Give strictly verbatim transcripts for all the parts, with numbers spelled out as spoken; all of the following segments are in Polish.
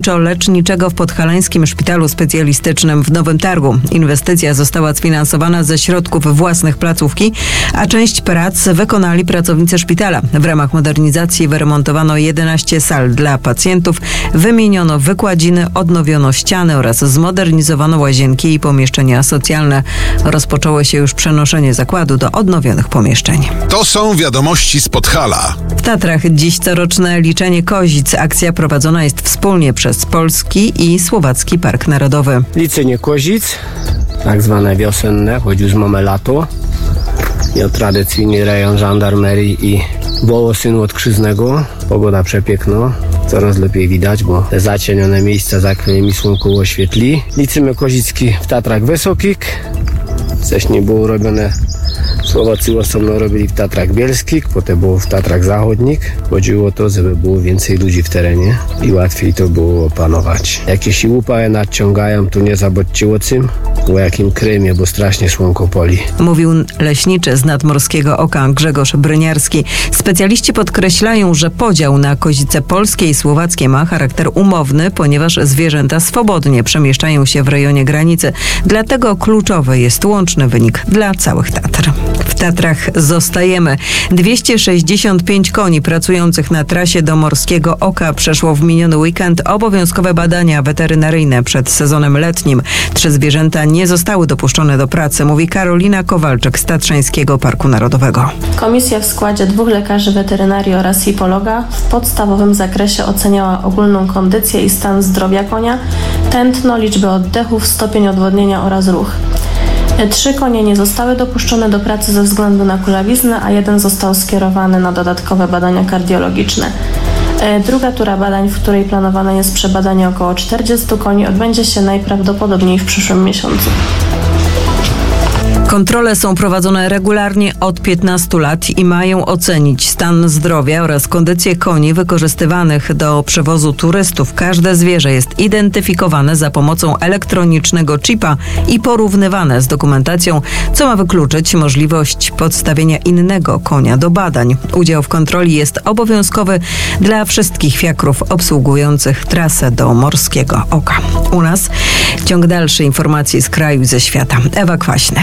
leczniczego w Podhalańskim Szpitalu Specjalistycznym w Nowym Targu. Inwestycja została sfinansowana ze środków własnych placówki, a część prac wykonali pracownicy szpitala. W ramach modernizacji wyremontowano jedenaście sal dla pacjentów, wymieniono wykładziny, odnowiono ściany oraz zmodernizowano łazienki i pomieszczenia socjalne. Rozpoczęło się już przenoszenie zakładu do odnowionych pomieszczeń. To są wiadomości z Podhala. W Tatrach dziś coroczne liczenie kozic. Akcja prowadzona jest wspólnie przez Polski i Słowacki Park Narodowy. Liczenie kozic, tak zwane wiosenne, choć już mamy lato. Ja tradycyjny rejon żandarmerii i Wołosynu od Krzyżnego. Pogoda przepiękna. Coraz lepiej widać, bo te zacienione miejsca za którymi słonko oświetli. Liczymy kozicki w Tatrach Wysokich. Wcześniej było robione, Słowacy osobno robili w Tatrach Bielskich, potem było w Tatrach Zachodnich. Chodziło o to, żeby było więcej ludzi w terenie i łatwiej to było opanować. Jak się łupaje nadciągają, to nie zabudźcie o tym, o jakim krymie, bo strasznie słonko poli. Mówił leśniczy z Nadmorskiego Oka Grzegorz Bryniarski. Specjaliści podkreślają, że podział na kozice polskie i słowackie ma charakter umowny, ponieważ zwierzęta swobodnie przemieszczają się w rejonie granicy. Dlatego kluczowy jest łączny wynik dla całych Tatr. W Tatrach zostajemy. dwieście sześćdziesiąt pięć koni pracujących na trasie do Morskiego Oka przeszło w miniony weekend obowiązkowe badania weterynaryjne przed sezonem letnim. Trzy zwierzęta nie zostały dopuszczone do pracy, mówi Karolina Kowalczyk z Tatrzańskiego Parku Narodowego. Komisja w składzie dwóch lekarzy weterynarii oraz hipologa w podstawowym zakresie oceniała ogólną kondycję i stan zdrowia konia, tętno, liczbę oddechów, stopień odwodnienia oraz ruch. Trzy konie nie zostały dopuszczone do pracy ze względu na kulawiznę, a jeden został skierowany na dodatkowe badania kardiologiczne. Druga tura badań, w której planowane jest przebadanie około czterdziestu koni, odbędzie się najprawdopodobniej w przyszłym miesiącu. Kontrole są prowadzone regularnie od piętnastu lat i mają ocenić stan zdrowia oraz kondycję koni wykorzystywanych do przewozu turystów. Każde zwierzę jest identyfikowane za pomocą elektronicznego chipa i porównywane z dokumentacją, co ma wykluczyć możliwość podstawienia innego konia do badań. Udział w kontroli jest obowiązkowy dla wszystkich fiakrów obsługujących trasę do Morskiego Oka. U nas ciąg dalszy informacji z kraju i ze świata. Ewa Kwaśny.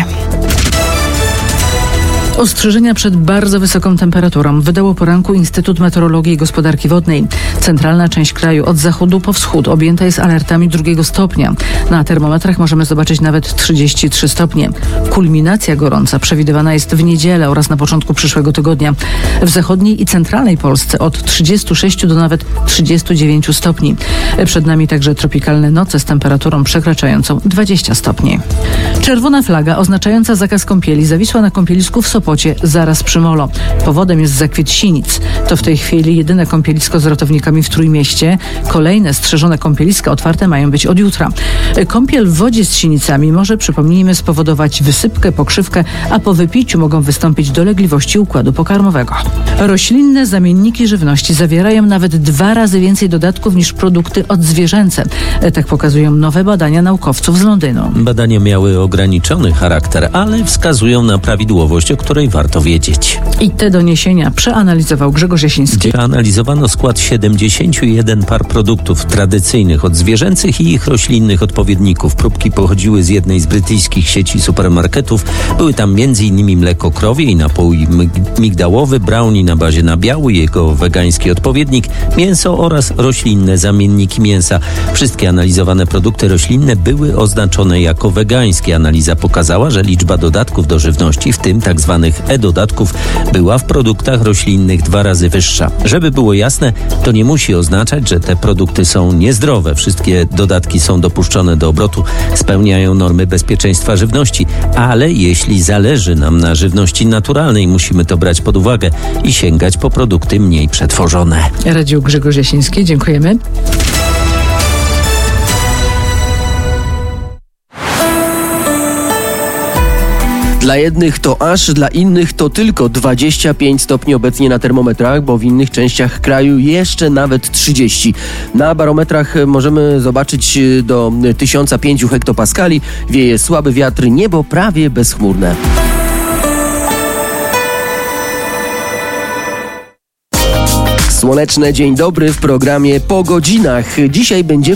Ostrzeżenia przed bardzo wysoką temperaturą wydało poranku Instytut Meteorologii i Gospodarki Wodnej. Centralna część kraju od zachodu po wschód objęta jest alertami drugiego stopnia. Na termometrach możemy zobaczyć nawet trzydzieści trzy stopnie. Kulminacja gorąca przewidywana jest w niedzielę oraz na początku przyszłego tygodnia. W zachodniej i centralnej Polsce od trzydziestu sześciu do nawet trzydziestu dziewięciu stopni. Przed nami także tropikalne noce z temperaturą przekraczającą dwadzieścia stopni. Czerwona flaga oznaczająca zakaz kąpieli zawisła na kąpielisku w Sopocie, zaraz przy Molo. Powodem jest zakwit sinic. To w tej chwili jedyne kąpielisko z ratownikami w Trójmieście. Kolejne strzeżone kąpieliska otwarte mają być od jutra. Kąpiel w wodzie z sinicami może, przypomnijmy, spowodować wysypkę, pokrzywkę, a po wypiciu mogą wystąpić dolegliwości układu pokarmowego. Roślinne zamienniki żywności zawierają nawet dwa razy więcej dodatków niż produkty odzwierzęce. Tak pokazują nowe badania naukowców z Londynu. Badania miały ograniczony charakter, ale wskazują na prawidłowość, o której warto wiedzieć. I te doniesienia przeanalizował Grzegorz Jasiński. Przeanalizowano skład siedemdziesięciu jeden par produktów tradycyjnych odzwierzęcych i ich roślinnych odpowiedników. Próbki pochodziły z jednej z brytyjskich sieci supermarketów. Były tam między innymi mleko krowie i napój migdałowy, brownie na bazie nabiału i jego wegański odpowiednik, mięso oraz roślinne zamienniki mięsa. Wszystkie analizowane produkty roślinne były oznaczone jako wegańskie. Analiza pokazała, że liczba dodatków do żywności, w tym tak zwanych e-dodatków, była w produktach roślinnych dwa razy wyższa. Żeby było jasne, to nie musi oznaczać, że te produkty są niezdrowe. Wszystkie dodatki są dopuszczone do obrotu, spełniają normy bezpieczeństwa żywności, ale jeśli zależy nam na żywności naturalnej, musimy to brać pod uwagę i sięgać po produkty mniej przetworzone. Radził Grzegorz Jasiński. Dziękujemy. Dla jednych to aż, dla innych to tylko dwadzieścia pięć stopni obecnie na termometrach, bo w innych częściach kraju jeszcze nawet trzydzieści. Na barometrach możemy zobaczyć do tysiąc pięć hektopaskali. Wieje słaby wiatr, niebo prawie bezchmurne. Słoneczne dzień dobry w programie Po godzinach. Dzisiaj będziemy